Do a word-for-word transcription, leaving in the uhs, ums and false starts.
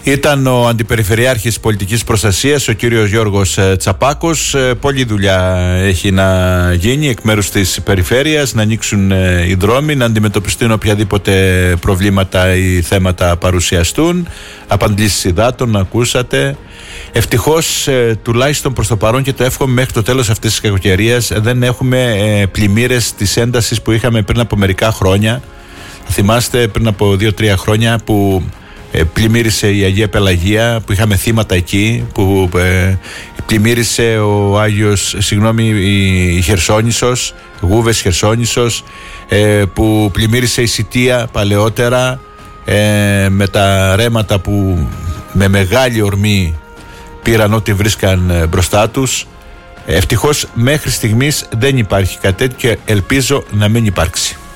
Ήταν ο Αντιπεριφερειάρχης Πολιτικής Προστασίας, ο κύριος Γιώργος Τσαπάκος. Πολλή δουλειά έχει να γίνει εκ μέρους της περιφέρειας, να ανοίξουν οι δρόμοι, να αντιμετωπιστούν οποιαδήποτε προβλήματα ή θέματα παρουσιαστούν. Απαντήσεις υδάτων, ακούσατε. Ευτυχώς, τουλάχιστον προς το παρόν, και το εύχομαι μέχρι το τέλος αυτής της κακοκαιρίας, δεν έχουμε πλημμύρες της έντασης που είχαμε πριν από μερικά χρόνια. Θυμάστε πριν από δύο τρία χρόνια που Ε, πλημμύρισε η Αγία Πελαγία, που είχαμε θύματα εκεί, που ε, πλημμύρισε ο Άγιος, συγγνώμη, η, η Χερσόνησος, Γούβες Χερσόνησος, ε, που πλημμύρισε η Σιτία παλαιότερα, ε, με τα ρέματα που με μεγάλη ορμή πήραν ό,τι βρίσκαν μπροστά τους. Ευτυχώς μέχρι στιγμής δεν υπάρχει κάτι τέτοιο και ελπίζω να μην υπάρξει.